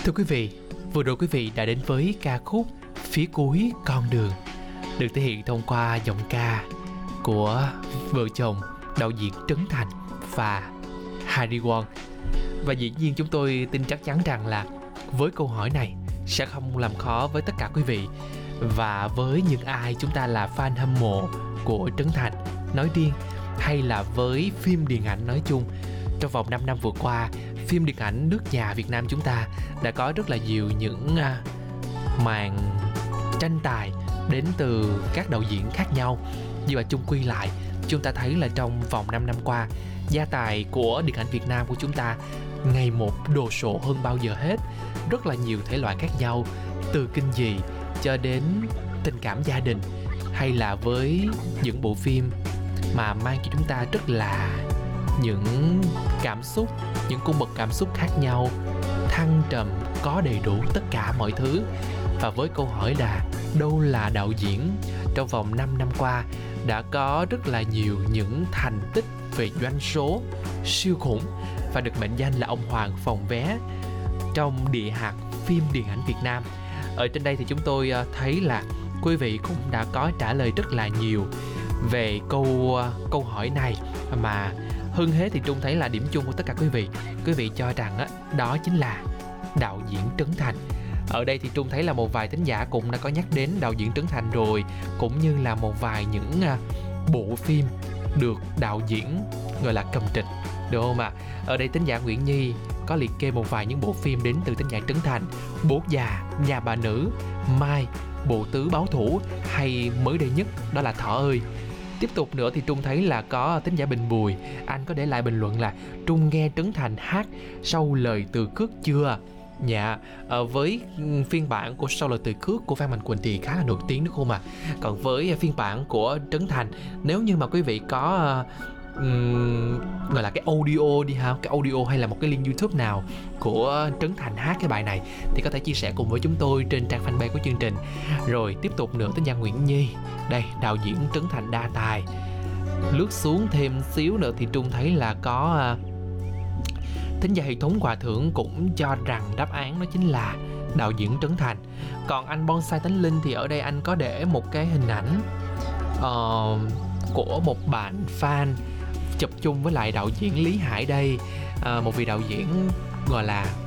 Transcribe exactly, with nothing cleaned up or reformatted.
Thưa quý vị, vừa rồi quý vị đã đến với ca khúc Phía cuối con đường, được thể hiện thông qua giọng ca của vợ chồng đạo diễn Trấn Thành và Harry Won. Và dĩ nhiên chúng tôi tin chắc chắn rằng là với câu hỏi này sẽ không làm khó với tất cả quý vị, và với những ai chúng ta là fan hâm mộ của Trấn Thành nói riêng hay là với phim điện ảnh nói chung. Trong vòng năm năm vừa qua, phim điện ảnh nước nhà Việt Nam chúng ta đã có rất là nhiều những uh, màn tranh tài đến từ các đạo diễn khác nhau. Nhưng mà chung quy lại, chúng ta thấy là trong vòng năm năm qua, gia tài của điện ảnh Việt Nam của chúng ta ngày một đồ sộ hơn bao giờ hết. Rất là nhiều thể loại khác nhau, từ kinh dị cho đến tình cảm gia đình, hay là với những bộ phim mà mang cho chúng ta rất là những cảm xúc, những cung bậc cảm xúc khác nhau, thăng trầm, có đầy đủ tất cả mọi thứ. Và với câu hỏi là đâu là đạo diễn, trong vòng năm năm qua đã có rất là nhiều những thành tích về doanh số siêu khủng và được mệnh danh là ông hoàng phòng vé trong địa hạt phim điện ảnh Việt Nam. Ở trên đây thì chúng tôi thấy là quý vị cũng đã có trả lời rất là nhiều về câu câu hỏi này, mà hơn hết thì Trung thấy là điểm chung của tất cả quý vị, quý vị cho rằng đó, đó chính là đạo diễn Trấn Thành. Ở đây thì Trung thấy là một vài thính giả cũng đã có nhắc đến đạo diễn Trấn Thành rồi, cũng như là một vài những bộ phim được đạo diễn gọi là cầm trịch, được không ạ? Ở đây thính giả Nguyễn Nhi có liệt kê một vài những bộ phim đến từ thính giả Trấn Thành: Bố Già, Nhà Bà Nữ, Mai, Bộ Tứ Báo Thủ, hay mới đây nhất đó là Thỏ Ơi. Tiếp tục nữa thì Trung thấy là có thính giả Bình Bùi, anh có để lại bình luận là Trung nghe Trấn Thành hát Sau Lời Từ Cước chưa? Dạ, à, với phiên bản của Sau Lời Từ Cước của Phan Mạnh Quỳnh thì khá là nổi tiếng đúng không ạ? À? Còn với phiên bản của Trấn Thành, nếu như mà quý vị có uh, um, gọi là cái audio đi ha, cái audio hay là một cái link YouTube nào của Trấn Thành hát cái bài này thì có thể chia sẻ cùng với chúng tôi trên trang fanpage của chương trình. Rồi tiếp tục nữa, thính giả Nguyễn Nhi, đây, đạo diễn Trấn Thành đa tài. Lướt xuống thêm xíu nữa thì Trung thấy là có uh, thính giả Hệ Thống Hòa Thượng cũng cho rằng đáp án đó chính là đạo diễn Trấn Thành. Còn anh Bonsai Tánh Linh thì ở đây anh có để một cái hình ảnh uh, của một bạn fan chụp chung với lại đạo diễn Lý Hải đây, uh, một vị đạo diễn gọi là